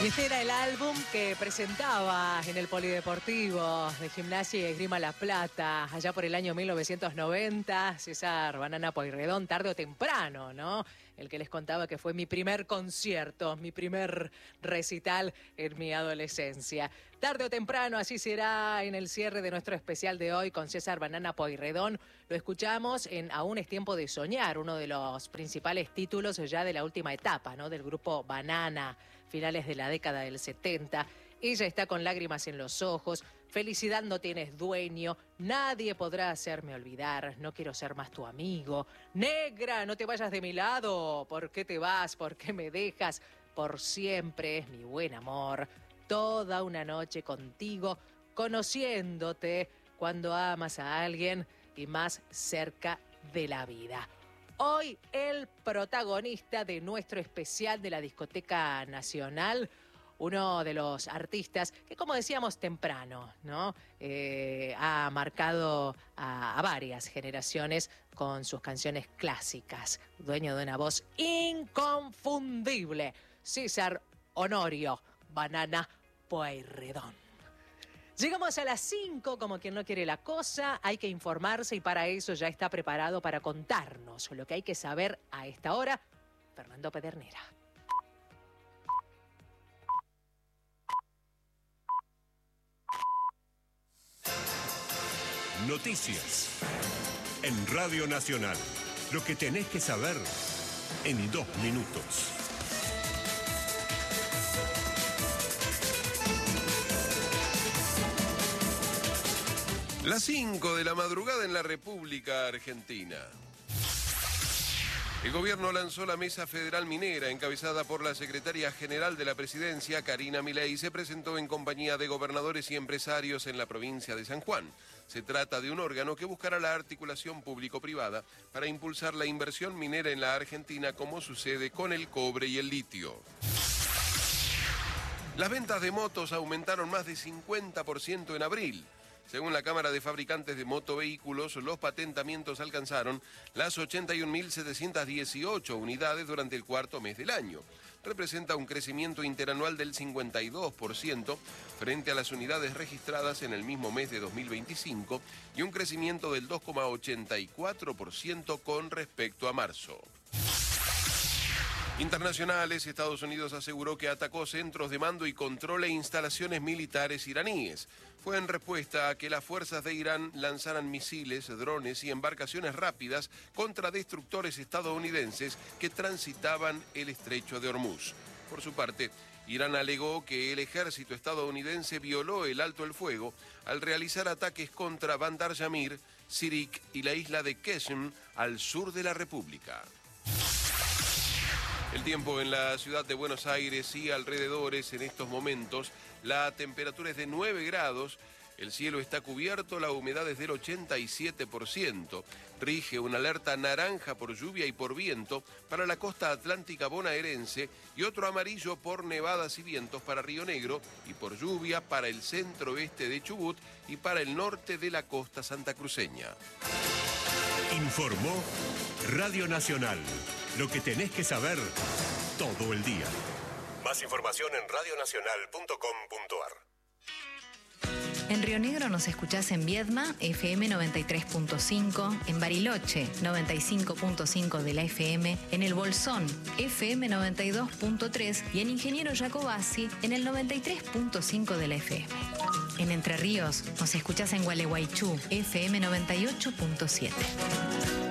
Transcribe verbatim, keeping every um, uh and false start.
Y este era el álbum que presentaba en el Polideportivo de Gimnasia y Esgrima La Plata, allá por el año mil novecientos noventa, César Banana Pueyrredón, tarde o temprano, ¿no? El que les contaba que fue mi primer concierto, mi primer recital en mi adolescencia. Tarde o temprano, así será en el cierre de nuestro especial de hoy con César Banana Pueyrredón. Lo escuchamos en Aún es tiempo de soñar, uno de los principales títulos ya de la última etapa, ¿no? Del grupo Banana, finales de la década del setenta. Ella está con lágrimas en los ojos. Felicidad no tienes dueño. Nadie podrá hacerme olvidar. No quiero ser más tu amigo. Negra, no te vayas de mi lado. ¿Por qué te vas? ¿Por qué me dejas? Por siempre es mi buen amor. Toda una noche contigo, conociéndote cuando amas a alguien y más cerca de la vida. Hoy el protagonista de nuestro especial de la Discoteca Nacional, uno de los artistas que, como decíamos temprano, ¿no? Eh, ha marcado a, a varias generaciones con sus canciones clásicas. Dueño de una voz inconfundible, César Honorio Banana Pueyrredón. Llegamos a las cinco, como quien no quiere la cosa, hay que informarse y para eso ya está preparado para contarnos lo que hay que saber a esta hora, Fernando Pedernera. Noticias en Radio Nacional. Lo que tenés que saber en dos minutos. Las cinco de la madrugada en la República Argentina. El gobierno lanzó la Mesa Federal Minera, encabezada por la secretaria general de la presidencia, Karina Milei, y se presentó en compañía de gobernadores y empresarios en la provincia de San Juan. Se trata de un órgano que buscará la articulación público-privada para impulsar la inversión minera en la Argentina, como sucede con el cobre y el litio. Las ventas de motos aumentaron más de cincuenta por ciento en abril. Según la Cámara de Fabricantes de Motovehículos, los patentamientos alcanzaron las ochenta y un mil setecientas dieciocho unidades durante el cuarto mes del año. Representa un crecimiento interanual del cincuenta y dos por ciento frente a las unidades registradas en el mismo mes de dos mil veinticinco y un crecimiento del dos coma ochenta y cuatro por ciento con respecto a marzo. Internacionales, Estados Unidos aseguró que atacó centros de mando y control e instalaciones militares iraníes. Fue en respuesta a que las fuerzas de Irán lanzaran misiles, drones y embarcaciones rápidas contra destructores estadounidenses que transitaban el estrecho de Hormuz. Por su parte, Irán alegó que el ejército estadounidense violó el alto el fuego al realizar ataques contra Bandar Yamir, Sirik y la isla de Qeshm al sur de la República. El tiempo en la ciudad de Buenos Aires y alrededores en estos momentos, la temperatura es de nueve grados, el cielo está cubierto, la humedad es del ochenta y siete por ciento. Rige una alerta naranja por lluvia y por viento para la costa atlántica bonaerense y otro amarillo por nevadas y vientos para Río Negro y por lluvia para el centro-oeste de Chubut y para el norte de la costa santacruceña. Informó Radio Nacional. Lo que tenés que saber todo el día. Más información en radio nacional punto com punto ar. En Río Negro nos escuchás en Viedma, F M noventa y tres punto cinco, en Bariloche, noventa y cinco punto cinco de la F M, en El Bolsón, F M noventa y dos punto tres y en Ingeniero Jacobasi, en el noventa y tres punto cinco de la F M. En Entre Ríos nos escuchás en Gualeguaychú, F M noventa y ocho punto siete.